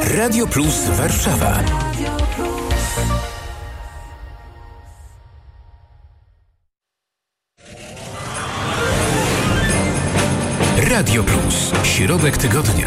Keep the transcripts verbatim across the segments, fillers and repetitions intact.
Radio Plus Warszawa. Radio Plus. Środek tygodnia.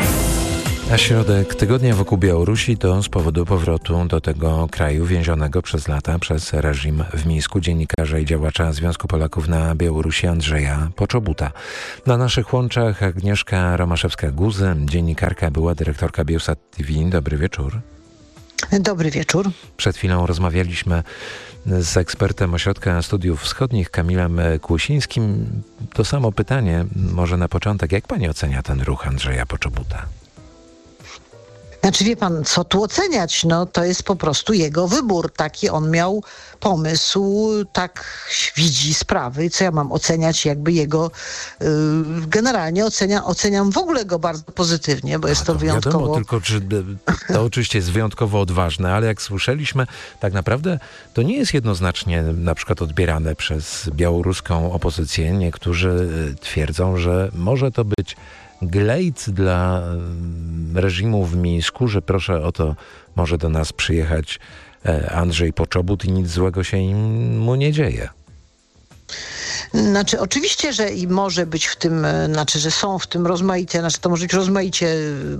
A środek tygodnia wokół Białorusi to z powodu powrotu do tego kraju więzionego przez lata przez reżim w Mińsku dziennikarza i działacza Związku Polaków na Białorusi Andrzeja Poczobuta. Na naszych łączach Agnieszka Romaszewska-Guzy, dziennikarka, była dyrektorka Biełsat T V. Dobry wieczór. Dobry wieczór. Przed chwilą rozmawialiśmy z ekspertem Ośrodka Studiów Wschodnich Kamilem Kłosińskim. To samo pytanie, może na początek, jak pani ocenia ten ruch Andrzeja Poczobuta? Znaczy, wie pan, co tu oceniać? No, to jest po prostu jego wybór. Taki on miał pomysł, tak widzi sprawy. Co ja mam oceniać? Jakby jego... Yy, generalnie ocenia, oceniam w ogóle go bardzo pozytywnie, bo jest A to, to wyjątkowo... Wiadomo, tylko czy to oczywiście jest wyjątkowo odważne, ale jak słyszeliśmy, tak naprawdę to nie jest jednoznacznie na przykład odbierane przez białoruską opozycję. Niektórzy twierdzą, że może to być glejt dla reżimu w Mińsku, że proszę o to, może do nas przyjechać Andrzej Poczobut i nic złego się im, mu nie dzieje. Znaczy, oczywiście, że i może być w tym, znaczy, że są w tym rozmaicie, znaczy to może być rozmaicie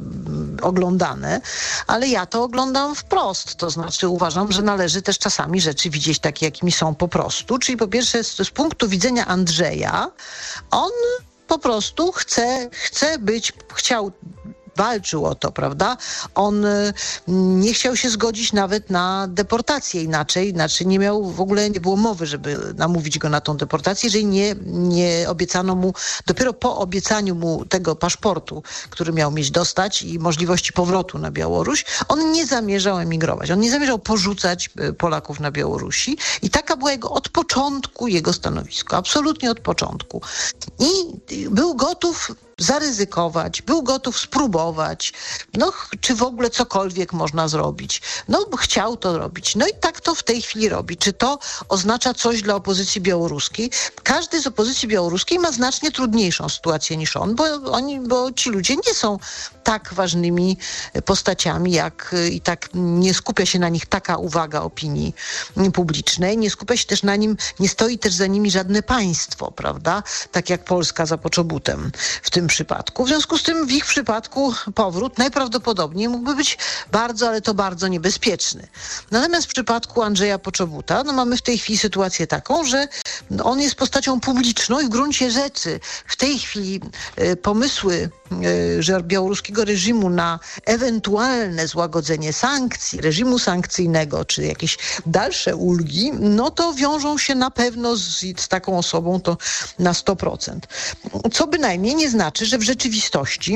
oglądane, ale ja to oglądam wprost. To znaczy uważam, że należy też czasami rzeczy widzieć takie, jakimi są po prostu. Czyli po pierwsze, z, z punktu widzenia Andrzeja, on po prostu chce, chce być, chciał, walczył o to, prawda? On y, nie chciał się zgodzić nawet na deportację inaczej, znaczy nie miał, w ogóle nie było mowy, żeby namówić go na tą deportację, jeżeli nie, nie obiecano mu, dopiero po obiecaniu mu tego paszportu, który miał mieć dostać i możliwości powrotu na Białoruś, on nie zamierzał emigrować. On nie zamierzał porzucać Polaków na Białorusi i taka była jego od początku jego stanowisko, absolutnie od początku. I był gotów zaryzykować, był gotów spróbować, no czy w ogóle cokolwiek można zrobić. No chciał to robić. No i tak to w tej chwili robi. Czy to oznacza coś dla opozycji białoruskiej? Każdy z opozycji białoruskiej ma znacznie trudniejszą sytuację niż on, bo oni, bo ci ludzie nie są tak ważnymi postaciami, jak i tak nie skupia się na nich taka uwaga opinii publicznej, nie skupia się też na nim, nie stoi też za nimi żadne państwo, prawda? Tak jak Polska za Poczobutem w tym przypadku. W związku z tym w ich przypadku powrót najprawdopodobniej mógłby być bardzo, ale to bardzo niebezpieczny. Natomiast w przypadku Andrzeja Poczobuta, no mamy w tej chwili sytuację taką, że on jest postacią publiczną i w gruncie rzeczy w tej chwili y, pomysły y, że białoruskiego reżimu na ewentualne złagodzenie sankcji, reżimu sankcyjnego, czy jakieś dalsze ulgi, no to wiążą się na pewno z, z taką osobą to na sto procent. Co bynajmniej nie znaczy, że w rzeczywistości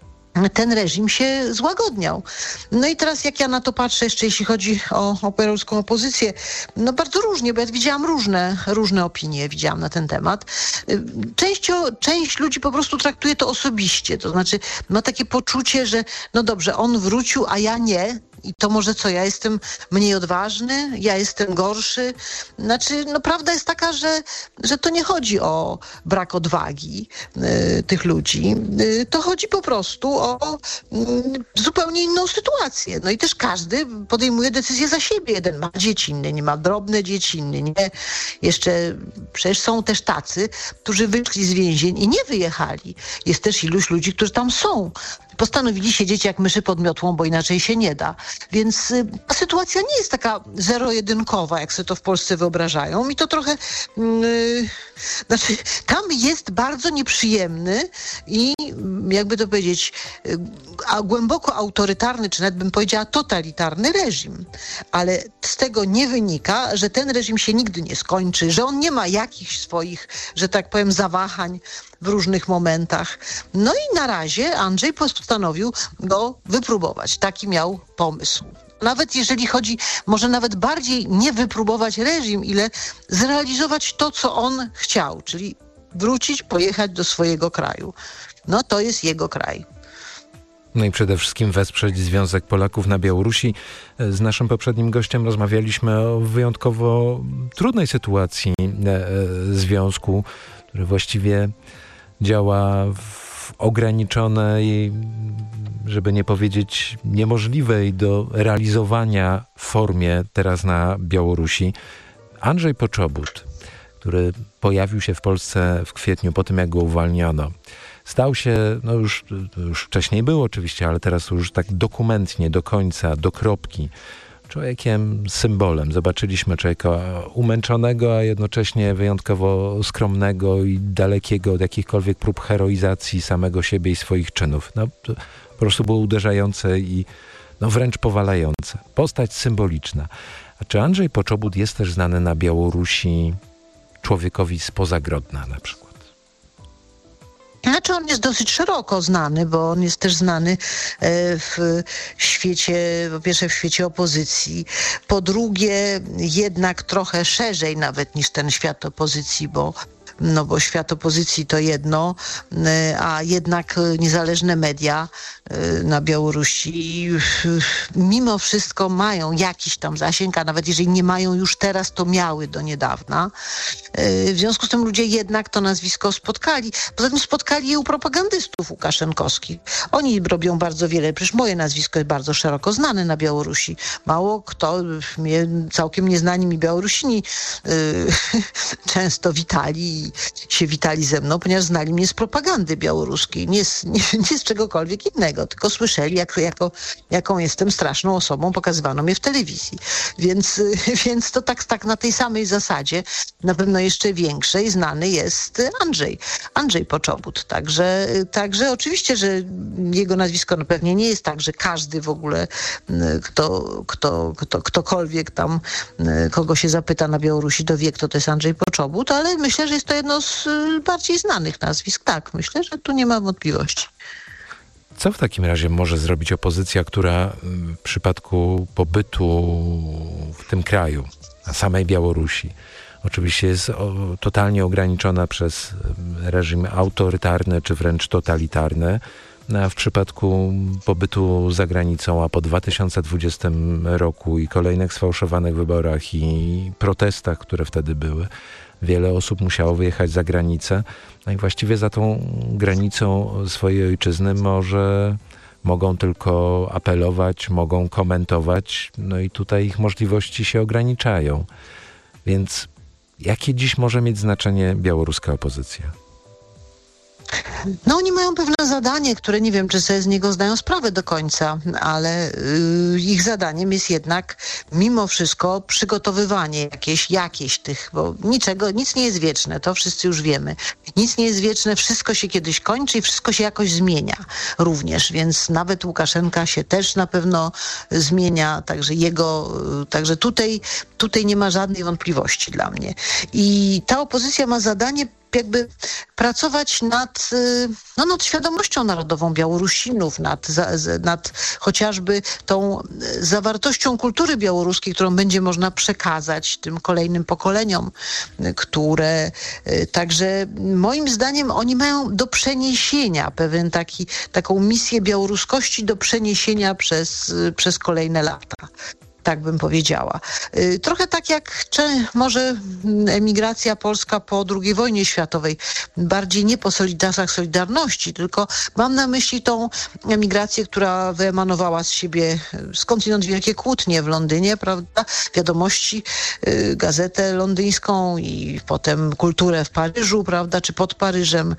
ten reżim się złagodniał. No i teraz jak ja na to patrzę, jeszcze jeśli chodzi o, o białoruską opozycję, no bardzo różnie, bo ja widziałam różne, różne opinie, widziałam na ten temat. Częścią, część ludzi po prostu traktuje to osobiście, to znaczy ma takie poczucie, że no dobrze, on wrócił, a ja nie. I to może co, ja jestem mniej odważny, ja jestem gorszy. Znaczy, no prawda jest taka, że, że to nie chodzi o brak odwagi y, tych ludzi. Y, to chodzi po prostu o y, zupełnie inną sytuację. No i też każdy podejmuje decyzję za siebie. Jeden ma dzieci, inny nie ma, drobne dzieci, inny nie. Jeszcze przecież są też tacy, którzy wyszli z więzień i nie wyjechali. Jest też iluś ludzi, którzy tam są. Postanowili siedzieć jak myszy pod miotłą, bo inaczej się nie da. Więc y, ta sytuacja nie jest taka zero-jedynkowa, jak sobie to w Polsce wyobrażają. I to trochę... Yy, znaczy, tam jest bardzo nieprzyjemny i jakby to powiedzieć, yy, a głęboko autorytarny, czy nawet bym powiedziała totalitarny reżim. Ale z tego nie wynika, że ten reżim się nigdy nie skończy, że on nie ma jakichś swoich, że tak powiem, zawahań w różnych momentach. No i na razie Andrzej postanowił go wypróbować. Taki miał pomysł. Nawet jeżeli chodzi, może nawet bardziej nie wypróbować reżim, ile zrealizować to, co on chciał, czyli wrócić, pojechać do swojego kraju. No to jest jego kraj. No i przede wszystkim wesprzeć Związek Polaków na Białorusi. Z naszym poprzednim gościem rozmawialiśmy o wyjątkowo trudnej sytuacji związku, który właściwie działa w ograniczonej żeby nie powiedzieć niemożliwej do realizowania w formie teraz na Białorusi. Andrzej Poczobut, który pojawił się w Polsce w kwietniu po tym, jak go uwalniono, stał się, no już, już wcześniej był oczywiście, ale teraz już tak dokumentnie, do końca, do kropki, człowiekiem symbolem. Zobaczyliśmy człowieka umęczonego, a jednocześnie wyjątkowo skromnego i dalekiego od jakichkolwiek prób heroizacji samego siebie i swoich czynów. No, to po prostu było uderzające i no, wręcz powalające. Postać symboliczna. A czy Andrzej Poczobut jest też znany na Białorusi człowiekowi spoza Grodna na przykład? Znaczy on jest dosyć szeroko znany, bo on jest też znany w świecie, po pierwsze w świecie opozycji, po drugie jednak trochę szerzej nawet niż ten świat opozycji, bo no bo świat opozycji to jedno, a jednak niezależne media na Białorusi mimo wszystko mają jakiś tam zasięg, a nawet jeżeli nie mają już teraz, to miały do niedawna. W związku z tym ludzie jednak to nazwisko spotkali. Poza tym spotkali je u propagandystów łukaszenkowskich. Oni robią bardzo wiele, przecież moje nazwisko jest bardzo szeroko znane na Białorusi. Mało kto, mnie, całkiem nieznani mi Białorusini często witali i się witali ze mną, ponieważ znali mnie z propagandy białoruskiej, nie z, nie, nie z czegokolwiek innego, tylko słyszeli, jak, jako, jaką jestem straszną osobą, pokazywano mnie w telewizji. Więc, więc to tak, tak na tej samej zasadzie, na pewno jeszcze większej, znany jest Andrzej. Andrzej Poczobut. Także, także oczywiście, że jego nazwisko no pewnie nie jest tak, że każdy w ogóle, kto, kto, kto, ktokolwiek tam, kogo się zapyta na Białorusi, to wie, kto to jest Andrzej Poczobut, ale myślę, że jest to jedno z bardziej znanych nazwisk. Tak, myślę, że tu nie ma wątpliwości. Co w takim razie może zrobić opozycja, która w przypadku pobytu w tym kraju, na samej Białorusi, oczywiście jest o, totalnie ograniczona przez reżim autorytarny czy wręcz totalitarny, a w przypadku pobytu za granicą, a po dwa tysiące dwudziestym roku i kolejnych sfałszowanych wyborach i protestach, które wtedy były, wiele osób musiało wyjechać za granicę. No i właściwie za tą granicą swojej ojczyzny może mogą tylko apelować, mogą komentować, no i tutaj ich możliwości się ograniczają. Więc jakie dziś może mieć znaczenie białoruska opozycja? No oni mają pewne zadanie, które nie wiem, czy sobie z niego zdają sprawę do końca, ale y, ich zadaniem jest jednak mimo wszystko przygotowywanie jakieś, jakieś tych, bo niczego, nic nie jest wieczne, to wszyscy już wiemy. Nic nie jest wieczne, wszystko się kiedyś kończy i wszystko się jakoś zmienia również, więc nawet Łukaszenka się też na pewno zmienia, także jego, także tutaj, tutaj nie ma żadnej wątpliwości dla mnie. I ta opozycja ma zadanie jakby pracować nad, no, nad świadomością narodową Białorusinów, nad, nad chociażby tą zawartością kultury białoruskiej, którą będzie można przekazać tym kolejnym pokoleniom, które także moim zdaniem oni mają do przeniesienia pewien taki, taką misję białoruskości do przeniesienia przez, przez kolejne lata. Tak bym powiedziała. Trochę tak jak czy może emigracja polska po drugiej wojnie światowej. Bardziej nie po solidariach Solidarności, tylko mam na myśli tą emigrację, która wyemanowała z siebie skądinąd wielkie kłótnie w Londynie, prawda? Wiadomości, gazetę londyńską i potem kulturę w Paryżu, prawda? Czy pod Paryżem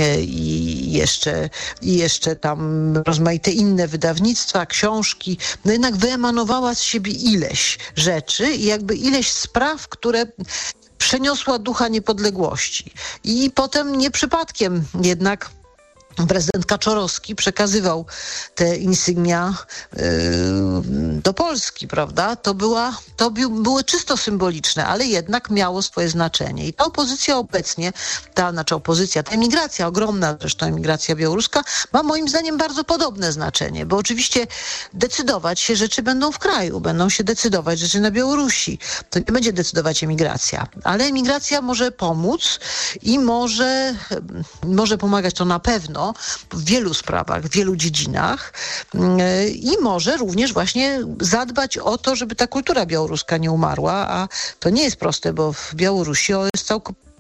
i jeszcze, i jeszcze tam rozmaite inne wydawnictwa, książki. No jednak wyemanowała z siebie ileś rzeczy i jakby ileś spraw, które przeniosła ducha niepodległości. I potem nie przypadkiem jednak prezydent Kaczorowski przekazywał te insygnia yy, do Polski, prawda? To, była, to by, były czysto symboliczne, ale jednak miało swoje znaczenie. I ta opozycja obecnie, ta, znaczy opozycja, ta emigracja, ogromna zresztą emigracja białoruska, ma moim zdaniem bardzo podobne znaczenie, bo oczywiście decydować się rzeczy będą w kraju, będą się decydować rzeczy na Białorusi. To nie będzie decydować emigracja, ale emigracja może pomóc i może, może pomagać to na pewno, w wielu sprawach, w wielu dziedzinach i może również właśnie zadbać o to, żeby ta kultura białoruska nie umarła, a to nie jest proste, bo w Białorusi jest całk-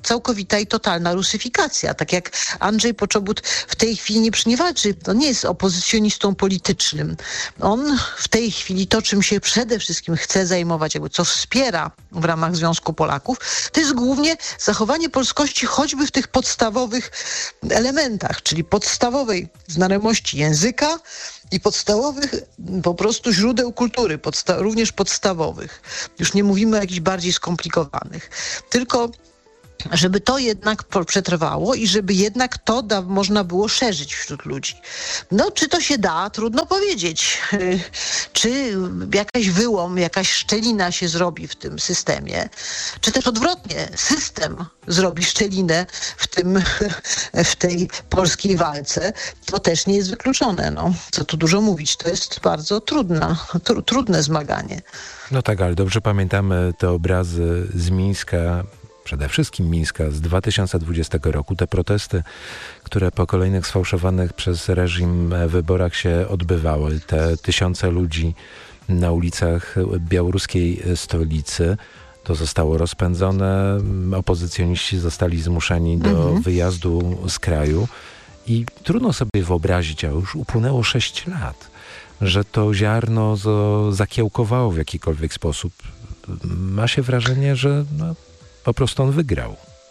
całkowita i totalna rusyfikacja. Tak jak Andrzej Poczobut w tej chwili nie, nie walczy, to nie jest opozycjonistą politycznym. On w tej chwili to, czym się przede wszystkim chce zajmować, jakby co wspiera w ramach Związku Polaków, to jest głównie zachowanie polskości choćby w tych podstawowych elementach, czyli podstawowej znajomości języka i podstawowych po prostu źródeł kultury, podsta- również podstawowych. Już nie mówimy o jakichś bardziej skomplikowanych. Tylko żeby to jednak przetrwało i żeby jednak to da, można było szerzyć wśród ludzi. No, czy to się da? Trudno powiedzieć. Czy jakaś wyłom, jakaś szczelina się zrobi w tym systemie, czy też odwrotnie, system zrobi szczelinę w tym, w tej polskiej walce, to też nie jest wykluczone. No, co tu dużo mówić, to jest bardzo trudna, tr- trudne zmaganie. No tak, ale dobrze pamiętamy te obrazy z Mińska, przede wszystkim Mińska z dwa tysiące dwudziestego roku, te protesty, które po kolejnych sfałszowanych przez reżim wyborach się odbywały, te tysiące ludzi na ulicach białoruskiej stolicy, to zostało rozpędzone, opozycjoniści zostali zmuszeni do mhm. wyjazdu z kraju i trudno sobie wyobrazić, a już upłynęło sześć lat, że to ziarno zo- zakiełkowało w jakikolwiek sposób. Ma się wrażenie, że no, po prostu on wygrał.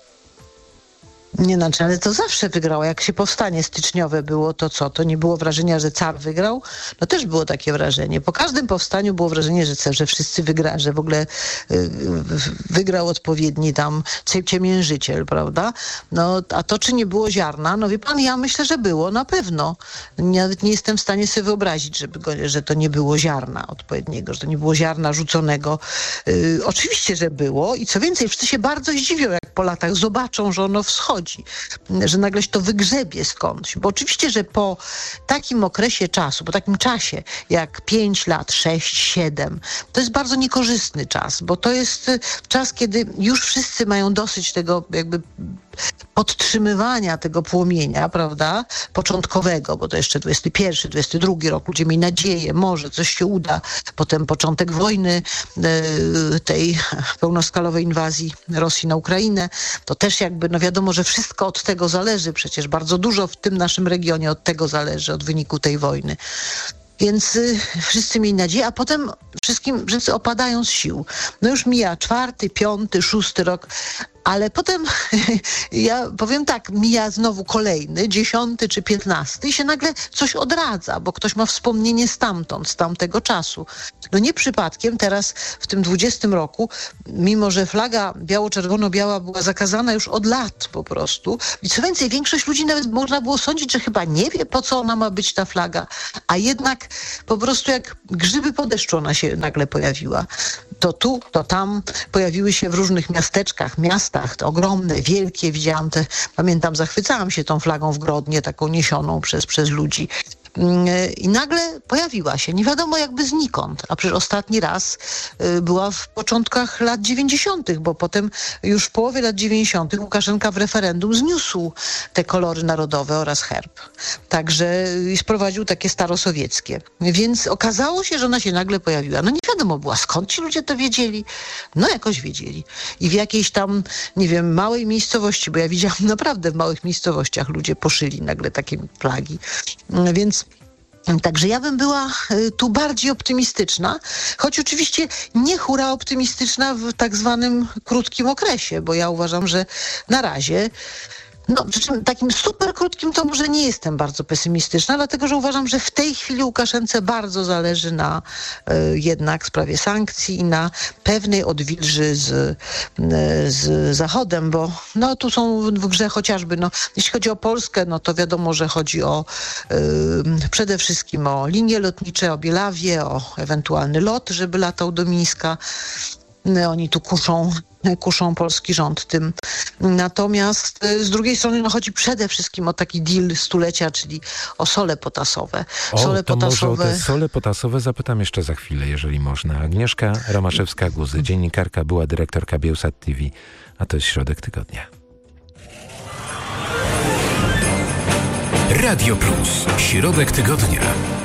Nie, znaczy, ale to zawsze wygrało. Jak się powstanie styczniowe było, to co? To nie było wrażenia, że car wygrał? No też było takie wrażenie. Po każdym powstaniu było wrażenie, że, że wszyscy wygrali, że w ogóle y, wygrał odpowiedni tam ciemiężyciel, prawda? No, a to, czy nie było ziarna? No wie pan, ja myślę, że było, na pewno. Nawet nie jestem w stanie sobie wyobrazić, żeby go, że to nie było ziarna odpowiedniego, że to nie było ziarna rzuconego. Y, oczywiście, że było i co więcej, wszyscy się bardzo zdziwią, jak po latach zobaczą, że ono wschodzi. Że nagle się to wygrzebie skądś. Bo oczywiście, że po takim okresie czasu, po takim czasie jak pięć lat, sześć, siedem, to jest bardzo niekorzystny czas, bo to jest czas, kiedy już wszyscy mają dosyć tego jakby podtrzymywania tego płomienia, prawda, początkowego, bo to jeszcze dwudziesty pierwszy, dwudziesty drugi rok, ludzie mieli nadzieję, może coś się uda, potem początek wojny, tej pełnoskalowej inwazji Rosji na Ukrainę, to też jakby, no wiadomo, że wszystko od tego zależy, przecież bardzo dużo w tym naszym regionie od tego zależy, od wyniku tej wojny. Więc y, wszyscy mieli nadzieję, a potem wszystkim wszyscy opadają z sił. No już mija czwarty, piąty, szósty rok, ale potem ja powiem tak, mija znowu kolejny, dziesiąty czy piętnasty i się nagle coś odradza, bo ktoś ma wspomnienie stamtąd, z tamtego czasu. No nie przypadkiem teraz w tym dwudziestym roku, mimo że flaga biało-czerwono-biała była zakazana już od lat po prostu i co więcej, większość ludzi nawet można było sądzić, że chyba nie wie, po co ona ma być ta flaga, a jednak po prostu jak grzyby po deszczu ona się nagle pojawiła. To tu, to tam, pojawiły się w różnych miasteczkach, miastach, te ogromne, wielkie, widziałam te, pamiętam, zachwycałam się tą flagą w Grodnie, taką niesioną przez, przez ludzi. I nagle pojawiła się, nie wiadomo jakby znikąd, a przecież ostatni raz była w początkach lat dziewięćdziesiątych, bo potem już w połowie lat dziewięćdziesiątych Łukaszenka w referendum zniósł te kolory narodowe oraz herb. Także sprowadził takie starosowieckie. Więc okazało się, że ona się nagle pojawiła. No nie wiadomo była, skąd ci ludzie to wiedzieli? No jakoś wiedzieli. I w jakiejś tam, nie wiem, małej miejscowości, bo ja widziałam naprawdę w małych miejscowościach ludzie poszyli nagle takie flagi. Więc Także ja bym była tu bardziej optymistyczna, choć oczywiście nie hura optymistyczna w tak zwanym krótkim okresie, bo ja uważam, że na razie, no przy czym takim super krótkim to może nie jestem bardzo pesymistyczna, dlatego że uważam, że w tej chwili Łukaszence bardzo zależy na y, jednak sprawie sankcji i na pewnej odwilży z, y, z Zachodem, bo no tu są w grze chociażby, no jeśli chodzi o Polskę, no to wiadomo, że chodzi o y, przede wszystkim o linie lotnicze, o Bielawię, o ewentualny lot, żeby latał do Mińska. No, oni tu kuszą kuszą polski rząd tym. Natomiast z drugiej strony no, chodzi przede wszystkim o taki deal stulecia, czyli o sole potasowe. O, sole to potasowe... może o te sole potasowe zapytam jeszcze za chwilę, jeżeli można. Agnieszka Romaszewska-Guzy, dziennikarka, była dyrektorka Biełsat T V, a to jest Środek Tygodnia. Radio Plus. Środek Tygodnia.